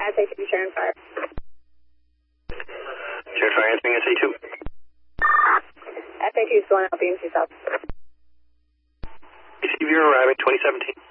SA2, Sharon Fire. Sharon Fire answering SA2. SA2 is going up BMC South. Receive your arriving 2017.